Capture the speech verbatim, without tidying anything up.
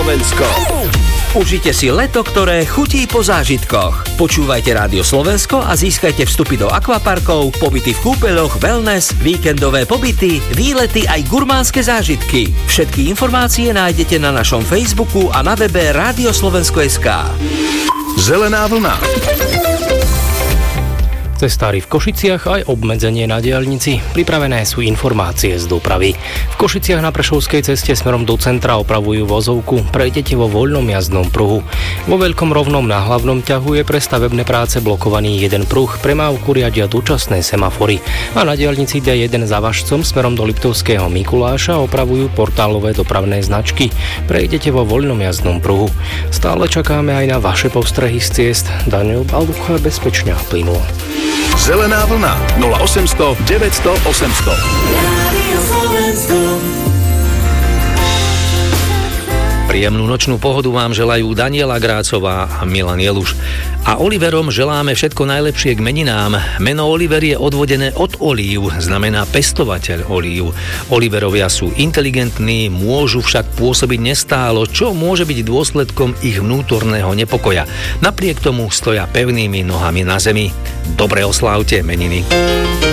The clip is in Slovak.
Slovensko. Užite si leto, ktoré chutí po zážitkoch. Počúvajte Rádio Slovensko a získajte vstupy do akvaparkov, pobyty v kúpeľoch, wellness, víkendové pobyty, výlety aj gurmánske zážitky. Všetky informácie nájdete na našom Facebooku a na webe Rádioslovensko bodka es ká. Zelená vlna. Cestári v Košiciach aj obmedzenie na diaľnici. Pripravené sú informácie z dopravy. V Košiciach na Prešovskej ceste smerom do centra opravujú vozovku. Prejdete vo voľnom jazdnom pruhu. Vo Veľkom Rovnom na hlavnom ťahu je pre stavebné práce blokovaný jeden pruh. Premávku riadia dočasné semafory. A na diaľnici dé jeden za Važcom smerom do Liptovského Mikuláša opravujú portálové dopravné značky. Prejdete vo voľnom jazdnom pruhu. Stále čakáme aj na vaše postrehy z ciest. Daniel Balducha, bezpečne a plynulo. Zelená vlna nula osemsto deväťsto osemsto. Príjemnú nočnú pohodu vám želajú Daniela Grácová a Milan Jeluš. A Oliverom želáme všetko najlepšie k meninám. Meno Oliver je odvodené od olív, znamená pestovateľ olív. Oliverovia sú inteligentní, môžu však pôsobiť nestálo, čo môže byť dôsledkom ich vnútorného nepokoja. Napriek tomu stoja pevnými nohami na zemi. Dobre oslávte meniny.